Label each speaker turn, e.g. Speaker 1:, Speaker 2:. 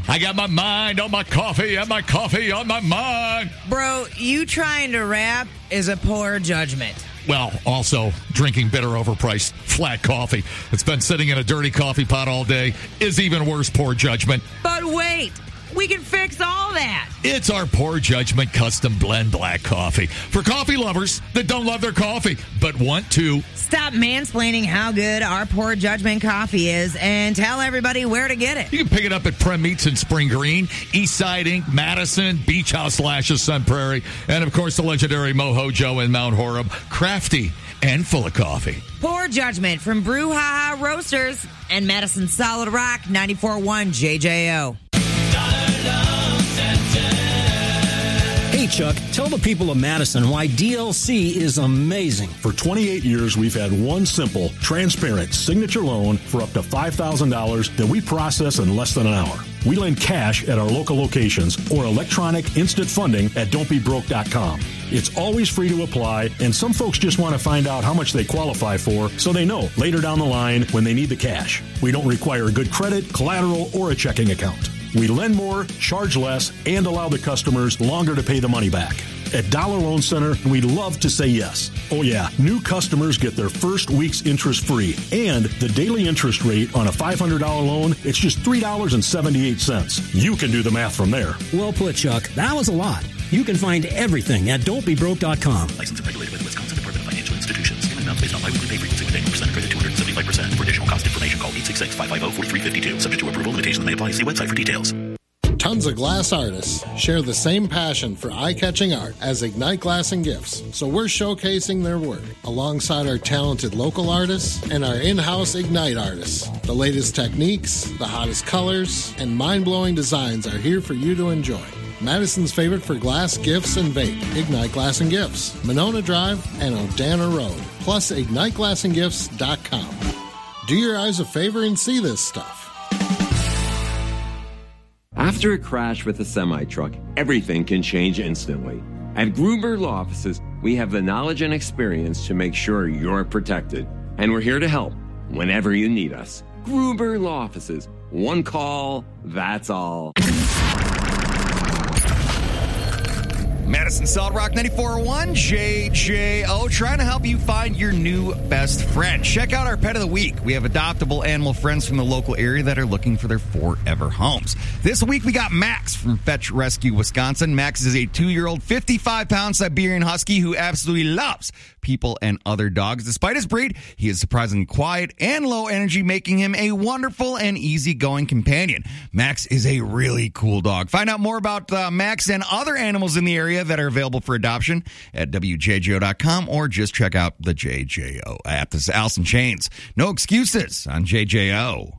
Speaker 1: I got my mind on my coffee and my coffee on my mind.
Speaker 2: Bro, you trying to rap is a poor judgment.
Speaker 1: Well, also, drinking bitter, overpriced, flat coffee that's been sitting in a dirty coffee pot all day is even worse poor judgment.
Speaker 2: But wait, we can fix all that.
Speaker 1: It's our Poor Judgment Custom Blend Black Coffee for coffee lovers that don't love their coffee but want to.
Speaker 2: Stop mansplaining how good our Poor Judgment coffee is and tell everybody where to get it.
Speaker 1: You can pick it up at Prem Meats in Spring Green, Eastside Inc., Madison, Beach House Lashes, Sun Prairie, and, of course, the legendary Mojo in Mount Horeb. Crafty and full of coffee.
Speaker 2: Poor Judgment from Brouhaha Roasters and Madison Solid Rock 94.1 JJO.
Speaker 3: Hey, Chuck, tell the people of Madison why DLC is amazing.
Speaker 4: For 28 years, we've had one simple, transparent signature loan for up to $5,000 that we process in less than an hour. We lend cash at our local locations or electronic instant funding at don'tbebroke.com. It's always free to apply, and some folks just want to find out how much they qualify for so they know later down the line when they need the cash. We don't require good credit, collateral, or a checking account. We lend more, charge less, and allow the customers longer to pay the money back. At Dollar Loan Center, we love to say yes. Oh yeah, new customers get their first week's interest free. And the daily interest rate on a $500 loan, it's just $3.78. You can do the math from there.
Speaker 3: Well put, Chuck. That was a lot. You can find everything at don'tbebroke.com.
Speaker 5: Licensed and regulated by the Wisconsin Department of Financial Institutions. Payment amounts based on biweekly pay frequency with annual percent credit 275%. For additional cost information, call 866-550-4352. Subject to approval, limitations may apply. See website for details.
Speaker 6: Tons of glass artists share the same passion for eye-catching art as Ignite Glass and Gifts, so we're showcasing their work alongside our talented local artists and our in-house Ignite artists. The latest techniques, the hottest colors, and mind-blowing designs are here for you to enjoy. Madison's favorite for glass, gifts, and vape, Ignite Glass and Gifts, Monona Drive and Odana Road, plus IgniteGlassandGifts.com. Do your eyes a favor and see this stuff.
Speaker 7: After a crash with a semi-truck, everything can change instantly. At Gruber Law Offices, we have the knowledge and experience to make sure you're protected. And we're here to help whenever you need us. Gruber Law Offices. One call, that's all.
Speaker 8: Madison Solid Rock 94.1 JJO, trying to help you find your new best friend. Check out our Pet of the Week. We have adoptable animal friends from the local area that are looking for their forever homes. This week we got Max from Fetch Rescue, Wisconsin. Max is a 2-year-old, 55-pound Siberian Husky who absolutely loves people and other dogs. Despite his breed, he is surprisingly quiet and low energy, making him a wonderful and easygoing companion. Max is a really cool dog. Find out more about Max and other animals in the area that are available for adoption at WJJO.com or just check out the JJO app. This is Allison Chains. No excuses on JJO.